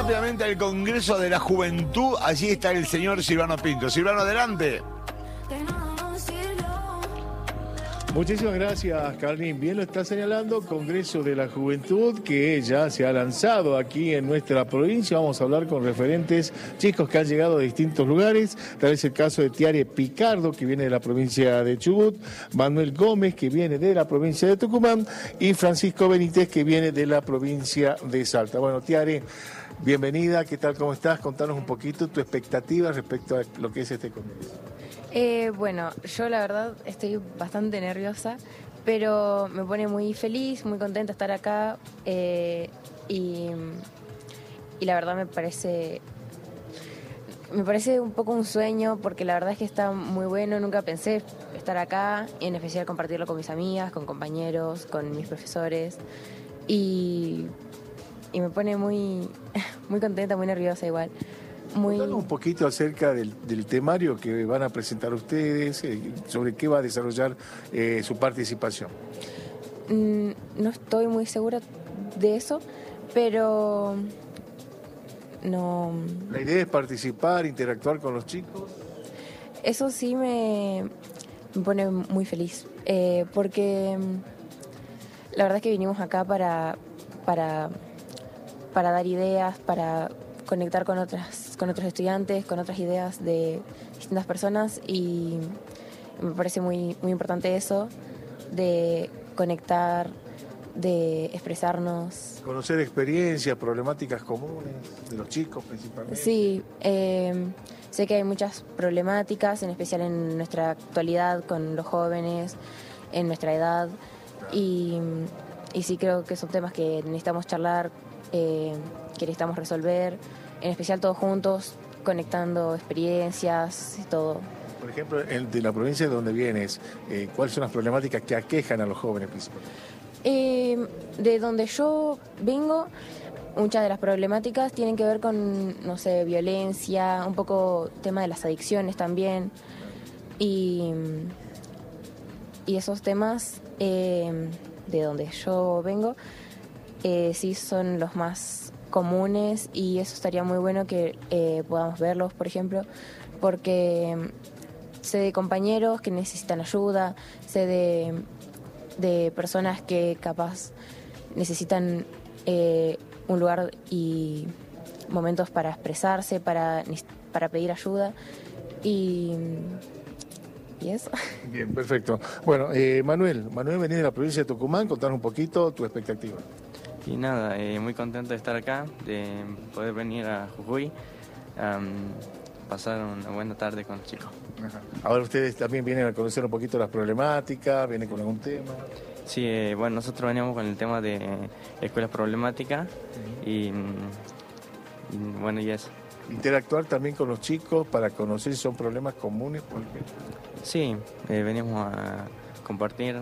rápidamente al Congreso de la Juventud. Allí está el señor Silvano Pinto. Silvano, adelante. Muchísimas gracias, Carlín. Bien lo está señalando, Congreso de la Juventud, que ya se ha lanzado aquí en nuestra provincia. Vamos a hablar con referentes, chicos que han llegado de distintos lugares. Tal vez el caso de Tiare Picardo, que viene de la provincia de Chubut, Manuel Gómez, que viene de la provincia de Tucumán, y Francisco Benítez, que viene de la provincia de Salta. Bueno, Tiare, bienvenida. ¿Qué tal? ¿Cómo estás? Contanos un poquito tu expectativa respecto a lo que es este Congreso. Bueno, yo la verdad estoy bastante nerviosa, pero me pone muy feliz, muy contenta estar acá y la verdad me parece un poco un sueño, porque la verdad es que está muy bueno. Nunca pensé estar acá, y en especial compartirlo con mis amigas, con compañeros, con mis profesores, y me pone muy, muy contenta, muy nerviosa igual. Contanos un poquito acerca del temario que van a presentar ustedes, sobre qué va a desarrollar su participación. No estoy muy segura de eso, pero no... La idea es participar, interactuar con los chicos. Eso sí me pone muy feliz, porque la verdad es que vinimos acá para dar ideas, para conectar con otros estudiantes, con otras ideas de distintas personas, y me parece muy, muy importante eso, de conectar, de expresarnos. Conocer experiencias, problemáticas comunes de los chicos principalmente. Sí, sé que hay muchas problemáticas, en especial en nuestra actualidad, con los jóvenes, en nuestra edad, y sí creo que son temas que necesitamos charlar, que necesitamos resolver, en especial todos juntos, conectando experiencias y todo. Por ejemplo, de la provincia de donde vienes, ¿cuáles son las problemáticas que aquejan a los jóvenes principalmente? De donde yo vengo, muchas de las problemáticas tienen que ver con, no sé, violencia, un poco tema de las adicciones también, y esos temas de donde yo vengo sí son los más comunes, y eso estaría muy bueno que podamos verlos, por ejemplo, porque sé de compañeros que necesitan ayuda, sé de personas que capaz necesitan un lugar y momentos para expresarse, para pedir ayuda, y eso. Bien, perfecto. Bueno, Manuel venís de la provincia de Tucumán, contanos un poquito tu expectativa. Y nada, muy contento de estar acá, de poder venir a Jujuy, pasar una buena tarde con los chicos. Ajá. Ahora ustedes también vienen a conocer un poquito las problemáticas, vienen con algún tema. Sí, bueno, nosotros veníamos con el tema de escuelas problemáticas y bueno, y eso. Interactuar también con los chicos para conocer si son problemas comunes. Sí, veníamos a compartir